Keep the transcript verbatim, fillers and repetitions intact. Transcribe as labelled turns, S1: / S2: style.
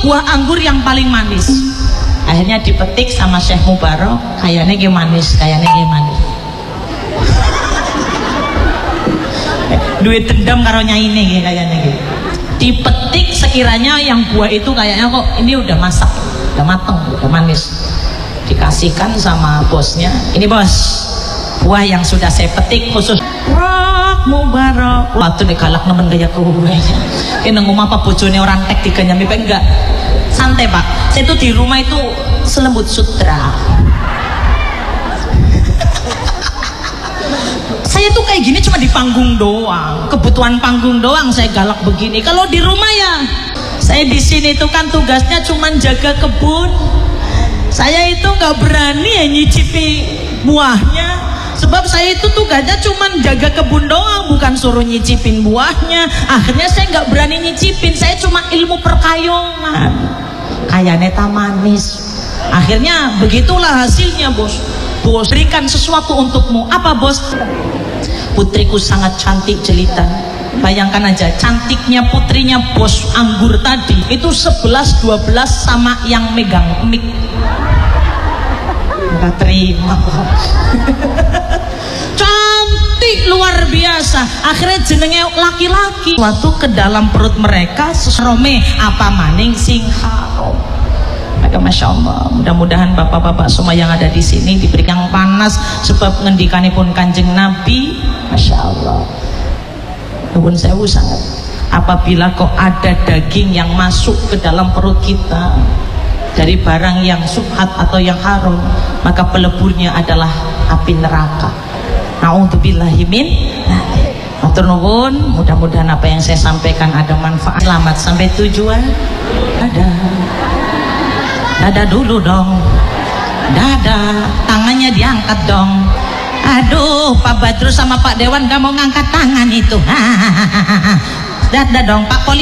S1: buah anggur yang paling manis. Akhirnya dipetik sama Syekh Mubarok, kayaknya ge manis, kayaknya ge manis. Duit dendam karo nyaine ge kayaknya ge. Dipetik sekiranya yang buah itu kayaknya kok ini udah masak, udah mateng, udah manis. Dikasihkan sama bosnya, ini bos, buah yang sudah saya petik khusus Rok Mubarok. Waktu dikalak nemen gaya kuwe. Ini ngomong apa bojone orang tek diganyami pe enggak. Santai Pak, saya tuh di rumah itu selembut sutra. Saya tuh kayak gini cuma di panggung doang, kebutuhan panggung doang saya galak begini. Kalau di rumah ya, saya di sini tuh kan tugasnya cuma jaga kebun. Saya itu nggak berani ya nyicipi buahnya, sebab saya itu tugasnya cuma jaga kebun doang, bukan suruh nyicipin buahnya. Akhirnya saya nggak berani nyicipin, saya cuma ilmu perkayongan, kayak neta manis. Akhirnya begitulah hasilnya bos. Bos berikan sesuatu untukmu. Apa bos? Putriku sangat cantik jelita. Bayangkan aja cantiknya putrinya bos anggur tadi itu sebelas dua belas sama yang megang mic. Nggak terima. Cantik luar biasa. Akhirnya jenenge laki-laki. Waktu ke dalam perut mereka sesrome apa maning sing haram. Maka masya Allah, mudah-mudahan bapak-bapak semua yang ada di sini diberikan panas sebab ngendikanipun Kanjeng Nabi, masya Allah. Nuwun sewu sangat. Apabila kok ada daging yang masuk ke dalam perut kita dari barang yang subhat atau yang haram, maka peleburnya adalah api neraka. Na'udzubillahi min. Matur nuwun, mudah-mudahan apa yang saya sampaikan ada manfaat. Selamat sampai tujuan. Ada. Dada dulu dong, dada, tangannya diangkat dong. Aduh, Pak Badrus sama Pak Dewan gak mau ngangkat tangan itu. Dada dong, Pak Poli.